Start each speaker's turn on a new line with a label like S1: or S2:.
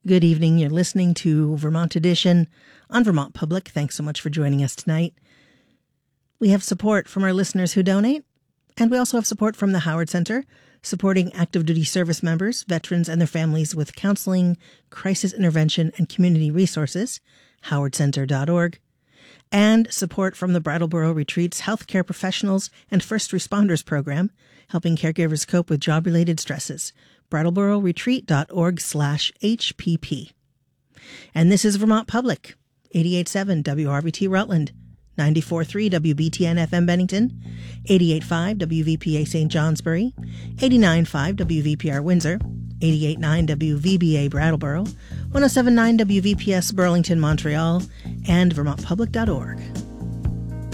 S1: Good evening. You're listening to Vermont Edition on Vermont Public. Thanks so much for joining us tonight. We have support from our listeners who donate, and we also have support from the Howard Center, supporting active duty service members, veterans, and their families with counseling, crisis intervention, and community resources, howardcenter.org, and support from the Brattleboro Retreats Healthcare Professionals and First Responders Program, helping caregivers cope with job-related stresses, brattlebororetreat.org/HPP. And this is Vermont Public, 88.7 WRVT Rutland, 94.3 WBTN FM Bennington, 88.5 WVPA St. Johnsbury, 89.5 WVPR Windsor, 88.9 WVBA Brattleboro, 107.9 WVPS Burlington, Montreal, and vermontpublic.org.